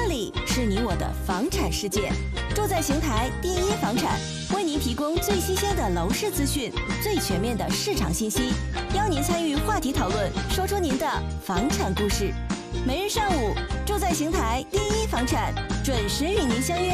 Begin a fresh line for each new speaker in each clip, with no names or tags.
这里是你我的房产世界，住在邢台第一房产为您提供最新鲜的楼市资讯，最全面的市场信息，邀您参与话题讨论，说出您的房产故事。每日上午，住在邢台第一房产准时与您相约。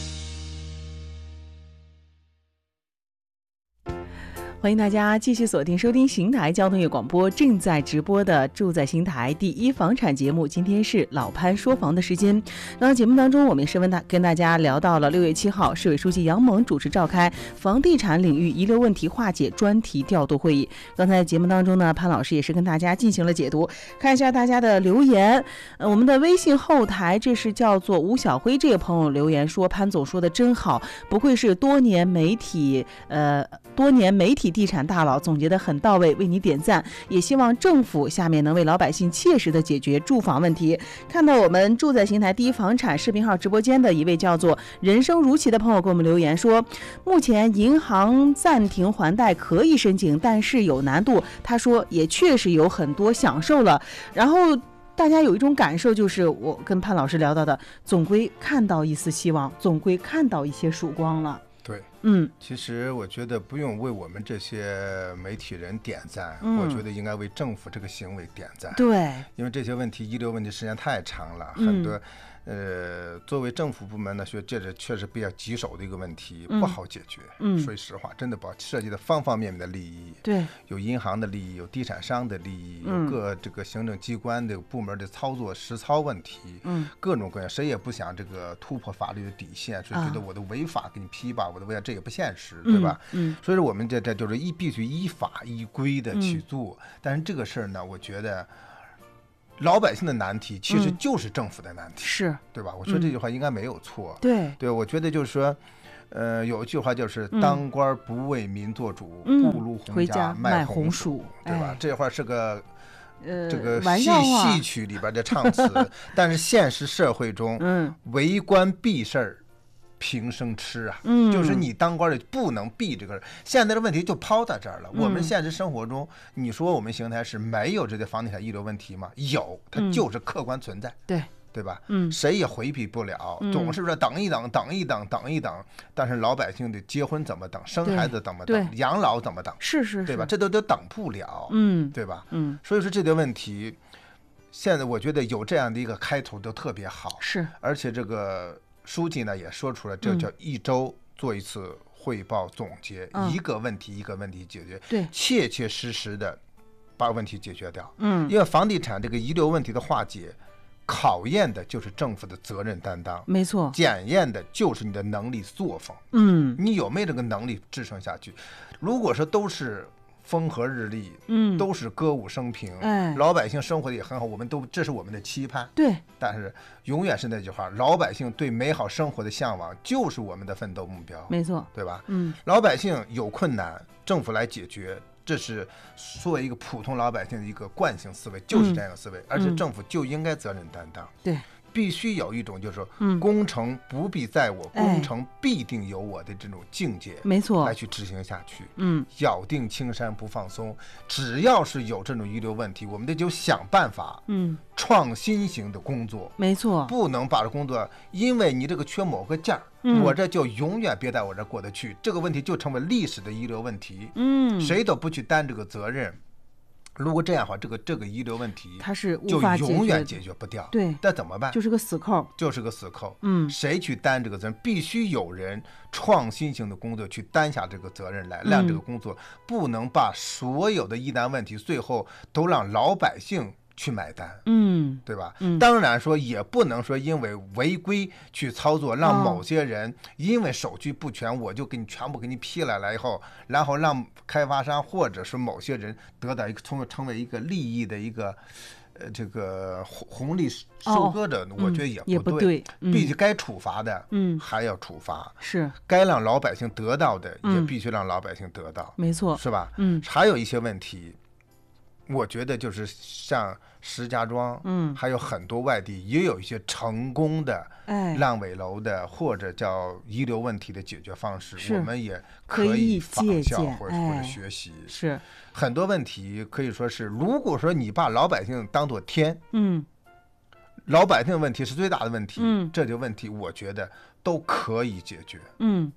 欢迎大家继续锁定收听邢台交通业广播正在直播的住在邢台第一房产节目。今天是老潘说房的时间。刚刚节目当中我们也是跟大家聊到了6月7号市委书记杨蒙主持召开房地产领域遗留问题化解专题调度会议。刚才节目当中呢，潘老师也是跟大家进行了解读，看一下大家的留言。我们的微信后台，这是叫做吴小辉这个朋友留言说，潘总说的真好，不愧是多年媒体地产大佬，总结得很到位，为你点赞。也希望政府下面能为老百姓切实的解决住房问题。看到我们住在邢台第一房产视频号直播间的一位叫做人生如棋的朋友给我们留言说，目前银行暂停还贷可以申请，但是有难度。他说也确实有很多享受了，然后大家有一种感受，就是我跟潘老师聊到的，总归看到一丝希望，总归看到一些曙光了。
对，其实我觉得不用为我们这些媒体人点赞，我觉得应该为政府这个行为点赞。
对，因
为这些问题遗留问题时间太长了，很多作为政府部门呢，这确实比较棘手的一个问题，不好解决。说实话，真的不好，涉及到方方面面的利益。
对，
有银行的利益，有地产商的利益，有各这个行政机关的部门的操作实操问题。各种各样，谁也不想这个突破法律的底线，所以觉得我的违法给你批吧，我的违法这也不现实，对吧？所以说我们这就是必须依法依规的去做。但是这个事儿呢，我觉得老百姓的难题其实就是政府的难题，
是
对吧？我说这句话应该没有错。
对，
我觉得就是说，有一句话就是当官不为民做主，不如回家卖红薯，对吧？这话是个这个戏曲里边的唱词，但是现实社会中，为官避事儿，平生吃啊，就是你当官的不能避这个。现在的问题就抛在这儿了。我们现实生活中，你说我们邢台市没有这些房地产遗留问题吗？有，它就是客观存在。对吧？谁也回避不了，总是说等一等，但是老百姓的结婚怎么等，生孩子怎么等，养老怎么等？
是，
对吧？这都等不了，对吧？所以说这个问题，现在我觉得有这样的一个开头就特别好，
是，
而且这个书记呢也说出来，这叫一周做一次汇报总结，一个问题一个问题解决，
对，
切切实实的把问题解决掉。因为房地产这个遗留问题的化解，考验的就是政府的责任担当，
没错，
检验的就是你的能力作风。你有没有这个能力支撑下去？如果说都是风和日丽，都是歌舞升平，老百姓生活的也很好，这是我们的期盼。
对，
但是永远是那句话，老百姓对美好生活的向往就是我们的奋斗目标。
没错，
对吧？老百姓有困难，政府来解决。这是作为一个普通老百姓的一个惯性思维，就是这样的思维，而且政府就应该责任担当。
对，
必须有一种就是说，工程不必在我，工程必定有我的这种境界，
没错，
来去执行下去。咬定青山不放松，只要是有这种遗留问题，我们得就想办法，创新型的工作，
没错，
不能把这工作因为你这个缺某个件儿。我这就永远别在我这过得去，这个问题就成为历史的遗留问题。谁都不去担这个责任。如果这样的话，这个遗留问题
它是无法
就永远解决不掉。
对，
那怎么办？
就是个死扣，
谁去担这个责任？必须有人创新性的工作去担下这个责任来，让这个工作不能把所有的疑难问题最后都让老百姓去买单，对吧？当然说也不能说因为违规去操作，让某些人因为手续不全，我就全部给你批来以后，然后让开发商或者是某些人得到一个成为一个利益的一个这个红利收割的，我觉得也不对，必须该处罚的，还要处罚，
是
该让老百姓得到的，也必须让老百姓得到，
没错，
是吧？还有一些问题。我觉得就是像石家庄，还有很多外地也有一些成功的烂尾楼的或者叫遗留问题的解决方式，我们也可以仿效或者学习。
是
很多问题可以说是，如果说你把老百姓当作天， 老百姓的问题是最大的问题，这些问题我觉得都可以解决。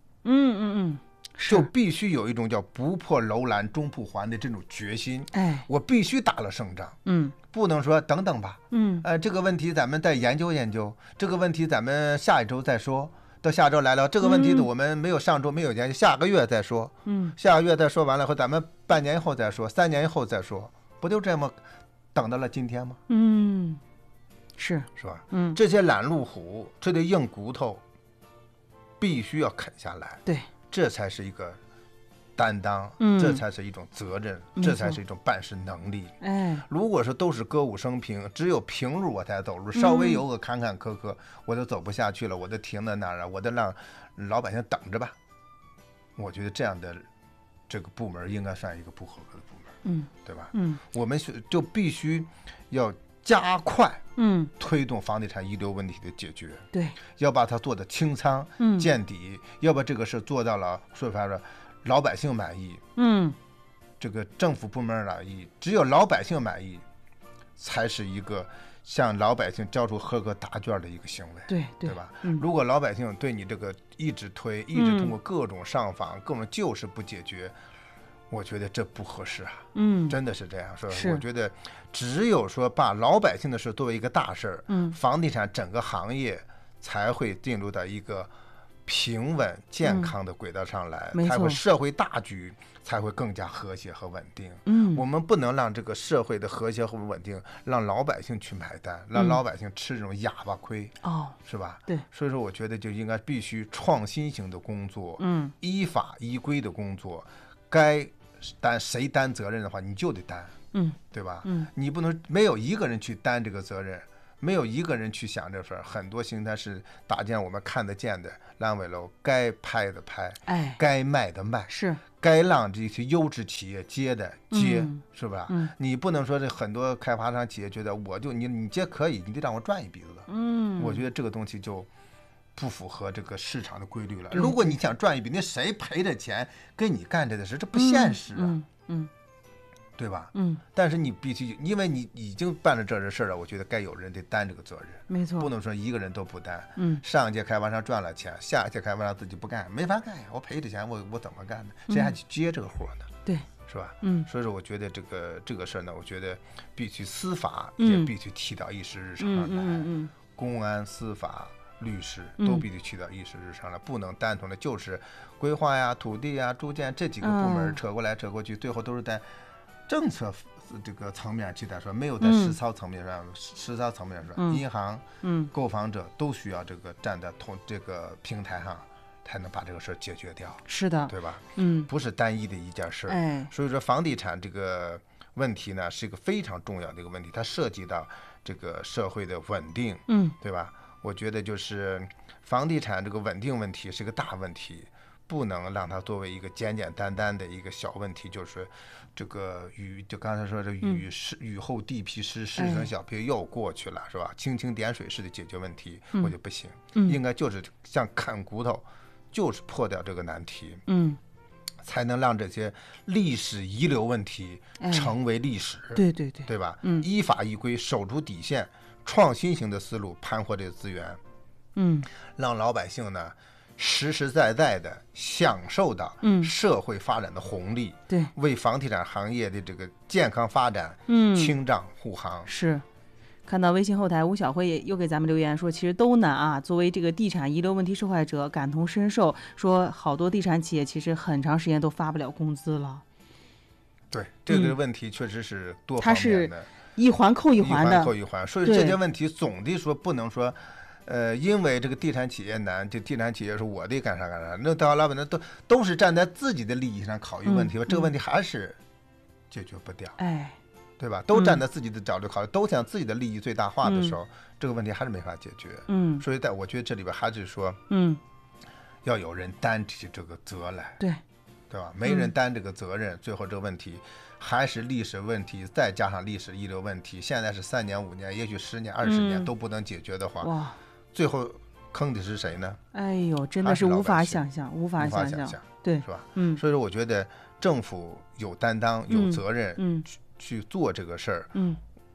就必须有一种叫不破楼兰终不还的这种决心。我必须打了胜仗。不能说等等吧。这个问题咱们再研究研究，这个问题咱们下一周再说。到下周来了，这个问题我们没有上周没有研究，下个月再说。下个月再说完了后，咱们半年以后再说，3年以后再说，不就这么等到了今天吗？
是
吧？这些拦路虎，这些硬骨头，必须要啃下来。
对，
这才是一个担当，这才是一种责任，这才是一种办事能力。如果说都是歌舞升平，只有平路我才走路，稍微有个坎坎坷坷，我就走不下去了，我就停在那儿了，我就让老百姓等着吧。我觉得这样的这个部门应该算一个不合格的部门，对吧？我们就必须要加快推动房地产遗留问题的解决。
对，
要把它做得清仓见底，要把这个事做到了说白了老百姓满意，这个政府部门满意，只有老百姓满意，才是一个向老百姓交出合格答卷的一个行为，对吧？如果老百姓对你这个一直推，一直通过各种上访、各种旧事不解决，我觉得这不合适啊。真的是这样说。我觉得只有说把老百姓的事作为一个大事，房地产整个行业才会进入到一个平稳健康的轨道上来，才会社会大局才会更加和谐和稳定。我们不能让这个社会的和谐和稳定让老百姓去买单，让老百姓吃这种哑巴亏，是吧？
对，
所以说我觉得就应该必须创新型的工作，依法依规的工作，该谁担责任的话你就得担，对吧？你不能没有一个人去担这个责任，没有一个人去想这事儿。很多邢台市搭建我们看得见的烂尾楼，该拍的拍，该卖的卖，
是
该让这些优质企业接的接，是吧？你不能说这很多开发商企业觉得你接可以，你得让我赚一鼻子的。我觉得这个东西就不符合这个市场的规律了。如果你想赚一笔，那谁赔着钱跟你干这个事，这不现实啊。对吧？但是你必须，因为你已经办了这事儿了，我觉得该有人得担这个责任，
没错，
不能说一个人都不担。上一届开发商赚了钱，下一届开发商自己不干，没法干呀，我赔着钱，我怎么干呢？谁还去接这个活呢？
对，
是吧？所以说我觉得这个事儿呢，我觉得必须司法也必须提到议事日程上来，公安、司法、律师都必须提到议事日程来，不能单纯的就是规划呀、土地呀、住建这几个部门扯过来扯过去，最后都是在政策这个层面去再说，没有在实操层面上，银行、购房者都需要这个站在这个平台上，才能把这个事解决掉。
是的，
对吧？不是单一的一件事。所以说房地产这个问题呢，是一个非常重要的一个问题，它涉及到这个社会的稳定，对吧？我觉得就是房地产这个稳定问题是个大问题，不能让它作为一个简简单单的一个小问题，就是这个就刚才说这雨后地皮湿，湿成小皮又过去了，是吧？蜻蜓点水式的解决问题，我觉得不行，应该就是像啃骨头，就是破掉这个难题，才能让这些历史遗留问题成为历史，对吧？依法依规，守住底线，创新型的思路盘活这个资源，让老百姓呢实实在在的享受到社会发展的红利，
对，
为房地产行业的这个健康发展清障护航。
是，看到微信后台吴小辉又给咱们留言说，其实都难啊。作为这个地产遗留问题受害者，感同身受，说好多地产企业其实很长时间都发不了工资了。
对，这个问题确实是多方面的，
一环扣一环的，
一环扣一环。所以这些问题总的说不能说。因为这个地产企业难，这地产企业说我得干啥干啥，那到老板那都是站在自己的利益上考虑问题，这个问题还是解决不掉，对吧？都站在自己的角度考虑，都想自己的利益最大化的时候，这个问题还是没法解决。所以我觉得这里边还是说，要有人担起这个责来，对吧？没人担这个责任，最后这个问题还是历史问题，再加上历史遗留问题，现在是3年5年，也许10年20年都不能解决的话，哇！最后坑的是谁呢？
哎呦，真的是无法想象，无法想象，对，
是吧？所以说我觉得政府有担当、有责任，去做这个事儿。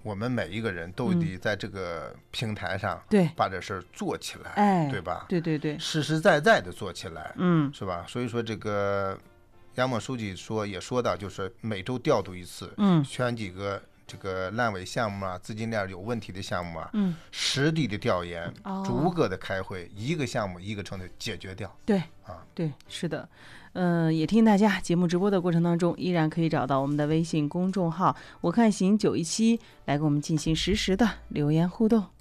我们每一个人都得在这个平台上把这事儿做起来，对吧？
对对对，
实实在在的做起来，是吧？所以说这个杨某书记也说到，就是每周调度一次，选几个这个烂尾项目啊，资金链有问题的项目啊，实地的调研，逐个的开会，一个项目一个程度解决掉。
对啊，对，是的。也提醒大家，节目直播的过程当中，依然可以找到我们的微信公众号“我看行917”来跟我们进行实时的留言互动。